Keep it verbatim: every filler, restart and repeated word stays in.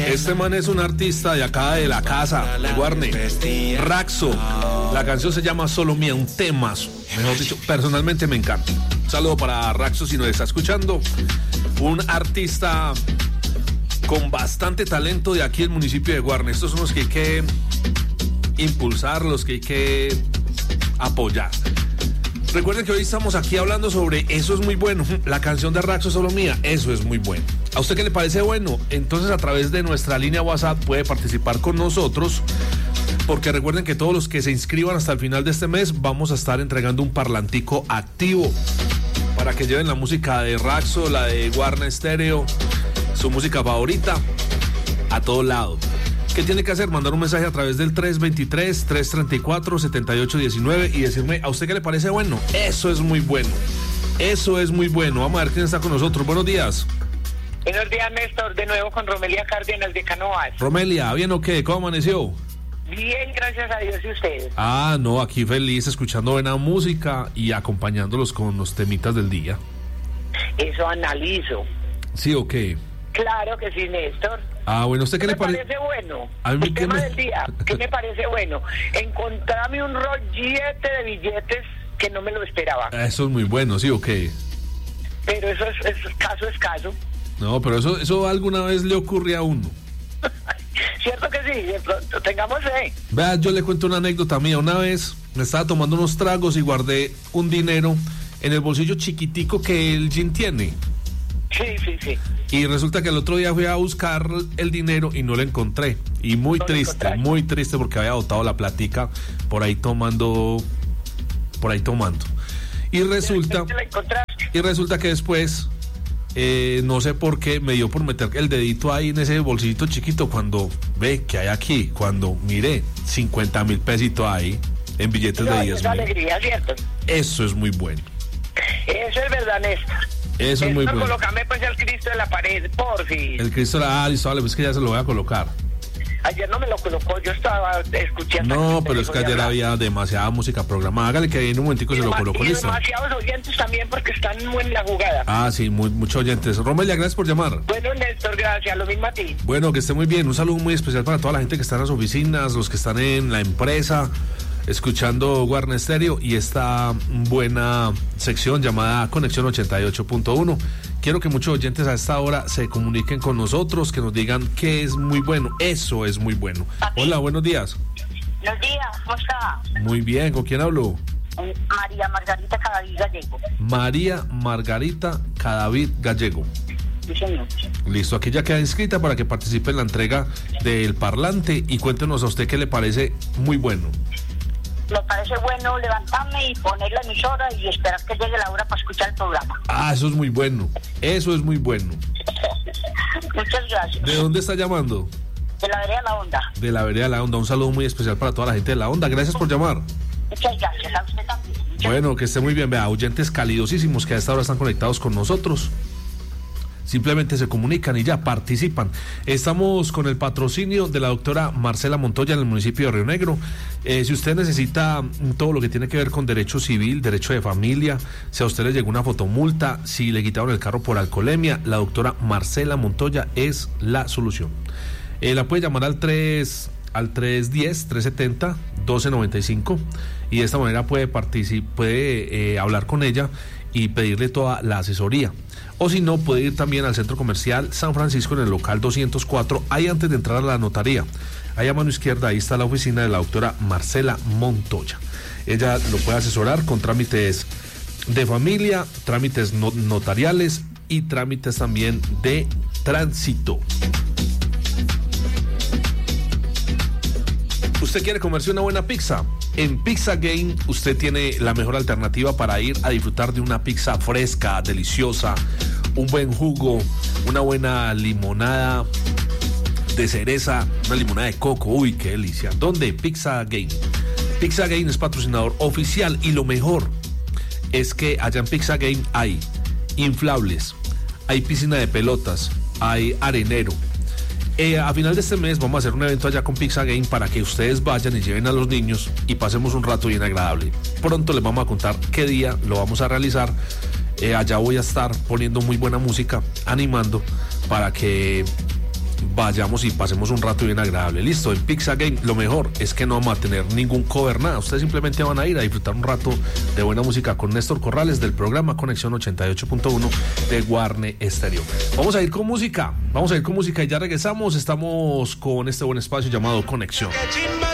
Este man es un artista de acá de la casa, de Guarne, Raxo. La canción se llama Solo Mía, un temazo. Mejor dicho, personalmente me encanta. Un saludo para Raxo si nos está escuchando. Un artista con bastante talento de aquí el municipio de Guarne. Estos son los que hay que impulsar, los que hay que apoyar. Recuerden que hoy estamos aquí hablando sobre Eso es muy bueno. La canción de Raxo Solo Mía, eso es muy bueno. ¿A usted qué le parece bueno? Entonces a través de nuestra línea WhatsApp puede participar con nosotros, porque recuerden que todos los que se inscriban hasta el final de este mes vamos a estar entregando un parlantico activo para que lleven la música de Raxo, la de Guarne Stereo, su música favorita a todo lado. ¿Qué tiene que hacer? Mandar un mensaje a través del tres dos tres, tres tres cuatro, siete ocho uno nueve y decirme, ¿a usted qué le parece bueno? Eso es muy bueno. Eso es muy bueno. Vamos a ver quién está con nosotros. Buenos días. Buenos días, Néstor. De nuevo con Romelia Cárdenas de Canoas. Romelia, ¿bien o qué? ¿Cómo amaneció? Bien, gracias a Dios. ¿Y ustedes? Ah, no, aquí feliz, escuchando buena música y acompañándolos con los temitas del día. Eso analizo. ¿Sí o qué? Claro que sí, Néstor. Ah, bueno, ¿usted qué, ¿Qué le pare... parece bueno? A mí el que tema me... del día, ¿qué me parece bueno? Encontrarme un rollete de billetes que no me lo esperaba. Eso es muy bueno, ¿sí o qué? Pero eso es, es caso es caso. No, pero eso, eso alguna vez le ocurre a uno. Cierto que sí, de pronto, tengamos fe. Vea, yo le cuento una anécdota mía. Una vez me estaba tomando unos tragos y guardé un dinero en el bolsillo chiquitico que el gin tiene. Sí, sí, sí. Y resulta que el otro día fui a buscar el dinero y no lo encontré. Y muy no triste, muy triste porque había botado la platica por ahí tomando, por ahí tomando. Y resulta, y resulta que después, eh, no sé por qué, me dio por meter el dedito ahí en ese bolsillito chiquito cuando ve que hay aquí, cuando miré cincuenta mil pesitos ahí en billetes no, de diez mil. Alegría, ¿cierto? Eso es muy bueno. Eso es verdad, Néstor. Eso es muy bueno. Colócame pues el Cristo de la pared, por fin. El Cristo de la... Ah, listo, vale, pues que ya se lo voy a colocar. Ayer no me lo colocó, yo estaba escuchando. No, pero es que ayer había demasiada música programada. Hágale que en un momentico se lo colocó, listo. Y demasiados oyentes también porque están muy en la jugada. Ah, sí, muy, muchos oyentes. Romelia, gracias por llamar. Bueno, Néstor, gracias, lo mismo a ti. Bueno, que esté muy bien. Un saludo muy especial para toda la gente que está en las oficinas, los que están en la empresa, escuchando Guarne Stereo y esta buena sección llamada Conexión ochenta y ocho punto uno. Quiero que muchos oyentes a esta hora se comuniquen con nosotros, que nos digan qué es muy bueno. Eso es muy bueno. Hola, buenos días. Buenos días, ¿cómo está? Muy bien, ¿con quién hablo? María Margarita Cadavid Gallego. María Margarita Cadavid Gallego. Sí, señor. Listo, aquí ya queda inscrita para que participe en la entrega del parlante y cuéntenos a usted qué le parece muy bueno. Me parece bueno levantarme y poner la emisora y esperar que llegue la hora para escuchar el programa. Ah, eso es muy bueno. Eso es muy bueno. Muchas gracias. ¿De dónde está llamando? De la vereda La Onda. De la vereda La Onda. Un saludo muy especial para toda la gente de La Onda. Gracias por llamar. Muchas gracias. A usted también. Muchas bueno, que esté muy bien. Vea, oyentes calidosísimos que a esta hora están conectados con nosotros. Simplemente se comunican y ya participan. Estamos con el patrocinio de la doctora Marcela Montoya en el municipio de Río Negro. Eh, si usted necesita todo lo que tiene que ver con derecho civil, derecho de familia, si a usted le llegó una fotomulta, si le quitaron el carro por alcoholemia, la doctora Marcela Montoya es la solución. Eh, la puede llamar al tres al tres uno cero, tres siete cero, uno dos nueve cinco y de esta manera puede particip- puede eh, hablar con ella y pedirle toda la asesoría. O si no, puede ir también al Centro Comercial San Francisco en el local doscientos cuatro, ahí antes de entrar a la notaría. Ahí a mano izquierda, ahí está la oficina de la doctora Marcela Montoya. Ella lo puede asesorar con trámites de familia, trámites no- notariales y trámites también de tránsito. ¿Usted quiere comerse una buena pizza? En Pizza Game usted tiene la mejor alternativa para ir a disfrutar de una pizza fresca, deliciosa, un buen jugo, una buena limonada de cereza, una limonada de coco. Uy, qué delicia. ¿Dónde? Pizza Game. Pizza Game es patrocinador oficial y lo mejor es que allá en Pizza Game hay inflables, hay piscina de pelotas, hay arenero. Eh, a final de este mes vamos a hacer un evento allá con Pizza Game para que ustedes vayan y lleven a los niños y pasemos un rato bien agradable. Pronto les vamos a contar qué día lo vamos a realizar. Eh, allá voy a estar poniendo muy buena música, animando para que vayamos y pasemos un rato bien agradable. Listo, en Pizza Game lo mejor es que no vamos a tener ningún cover, nada. Ustedes simplemente van a ir a disfrutar un rato de buena música con Néstor Corrales del programa Conexión ochenta y ocho punto uno de Guarne Estéreo. Vamos a ir con música, vamos a ir con música y ya regresamos. Estamos con este buen espacio llamado Conexión.